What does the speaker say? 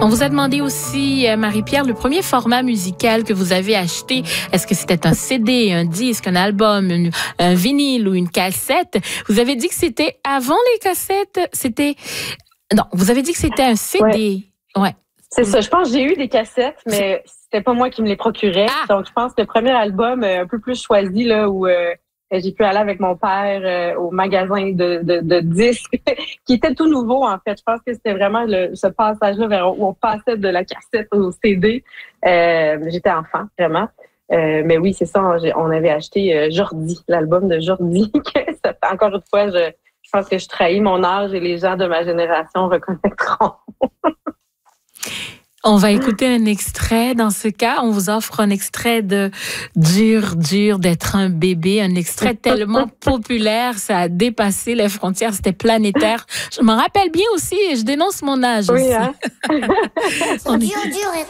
On vous a demandé aussi, Marie-Pierre, le premier format musical que vous avez acheté. Est-ce que c'était un CD, un disque, un album, un vinyle ou une cassette? Vous avez dit que c'était avant les cassettes. Non, vous avez dit que c'était un CD. Ouais. C'est ça. Je pense que j'ai eu des cassettes, mais c'était pas moi qui me les procurais. Donc, je pense que le premier album, un peu plus choisi, là, où j'ai pu aller avec mon père au magasin de disques, qui était tout nouveau, en fait. Je pense que c'était vraiment ce passage-là vers où on passait de la cassette au CD. J'étais enfant, vraiment. Mais oui, c'est ça. On avait acheté Jordi, l'album de Jordi. Encore une fois, je pense que je trahis mon âge et les gens de ma génération reconnaîtront. On va écouter un extrait. Dans ce cas, on vous offre un extrait de Dur d'être un bébé. Un extrait tellement populaire, ça a dépassé les frontières, c'était planétaire. Je me rappelle bien aussi et je dénonce mon âge oui, aussi. Hein? On est...